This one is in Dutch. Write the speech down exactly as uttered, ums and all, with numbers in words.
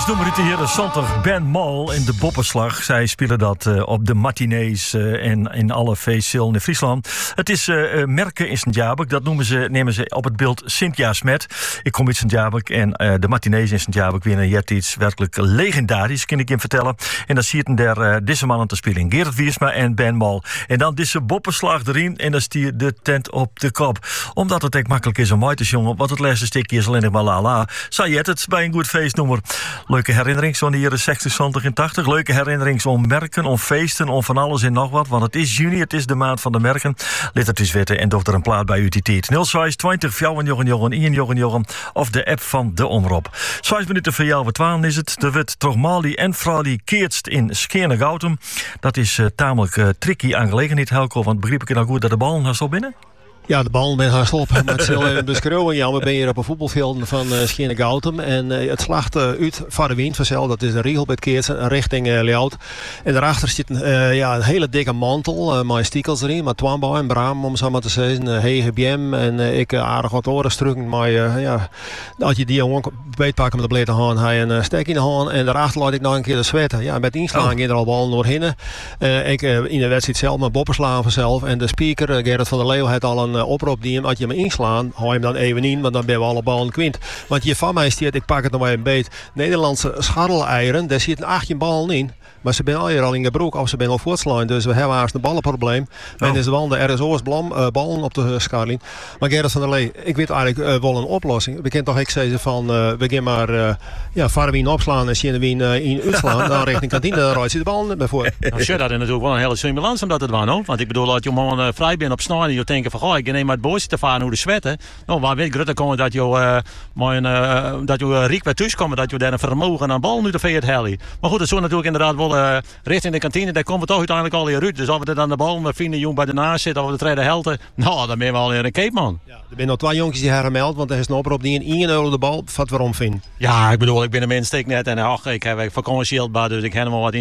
feestnummer uit de heren zondag Ben Mol in de Boppenslag. Zij spelen dat uh, op de matinees uh, en in alle feestzalen in Friesland. Het is uh, merken in Sint-Jabek. Dat noemen ze, nemen ze op het beeld Sint-Jasmet. Ik kom uit Sint-Jabek en uh, de matinees in Sint-Jabek winnen jet iets werkelijk legendarisch, kan ik je vertellen. En dan zie je daar uh, deze mannen te spelen. Gerrit Wiersma en Ben Mol. En dan deze Boppenslag erin en dan stier de tent op de kop. Omdat het echt makkelijk is om mooi te jongen, want het laatste stukje is alleen nog maar la la. Zei je het bij een goed feestnummer. Leuke herinnering van de jaren zestig, zeventig en tachtig. Leuke herinnering om merken, om feesten, om van alles en nog wat. Want het is juni, het is de maand van de merken. Let het eens weten en doe er een plaat bij u die tijd. nul zes twintig vier jochen jochen één jochen jochen of de app van de Omroep. Zes minuten voor jou, twaalf is het. De wet Trogmali en Frali keertst in Scheerne-Goutem. Dat is uh, tamelijk uh, tricky aangelegenheid, Helco. Want begreep ik nou goed dat de bal nog zo binnen? Ja, de bal met haar stop. Maar het is heel even beschreeuwen. Ja, we zijn hier op een voetbalveld van uh, Scheerne-Goutem. En uh, het slacht uh, uit van de wind vanzelf. Dat is een Riegelbedkeertsen richting uh, Leeuwarden. En daarachter zit een, uh, ja, een hele dikke mantel. Uh, met stiekels erin. Met Twanbouw en Braam, om zo maar te zeggen. Uh, Hege B M. En uh, ik uh, aardig wat oren strukken. Maar uh, ja, als je die jongen beetpakken met de blede haan, hij een uh, stek in de haan. En daarachter laat ik nog een keer de zwetten. Ja, met inslaan oh. ging er al ballen doorheen. Uh, ik uh, in de wedstrijd zelf met boppen slaan vanzelf. En de speaker, uh, Gerrit van der Leeuw, had al een oproep die hem, als je hem inslaan, hou je hem dan even in, want dan ben we alle ballen kwijt. Want je van mij stiert, ik pak het nog maar een beet, Nederlandse scharreleieren, daar zitten achttien ballen in. Maar ze zijn al hier al in gebroek of ze zijn al voortslaan. Dus we hebben haast een ballenprobleem. Oh. En is wel de R S O's blam, uh, ballen op de scharling. Maar Gerrit van der Lee, ik weet eigenlijk uh, wel een oplossing. We kunnen toch echt zeggen van, uh, we gaan maar uh, ja, Farwien opslaan en Sjenewien uh, in uitslaan. Dan richting kantine, daar rijdt ze de ballen net bij voor. Nou, sure, dat is natuurlijk wel een hele stimulans om dat te doen. Hoor. Want ik bedoel, dat je man uh, vrij bent op snijden en je denkt van, goh, ik neem maar het bootje te varen hoe de zwetten. Nou, waar weet Grutte komen dat je, uh, maar, uh, dat je uh, riek bij thuis komt, dat je daar een vermogen aan bal nu te veert heli. Maar goed, het zo natuurlijk inderdaad wel uh, richting de kantine, daar komen we toch uiteindelijk al hier uit. Dus of we er dan de bal met vrienden jong bij de naast zitten, of we de tweede helft, nou, dan ben we al in een cape, man. Ja, er zijn nog twee jongetjes die hermeld, want er is een oproep die in één euro de bal, wat waarom vindt. Ja, ik bedoel, ik ben een mens, steek net en ach, ik heb vakantie bij, dus ik heb hem al wat in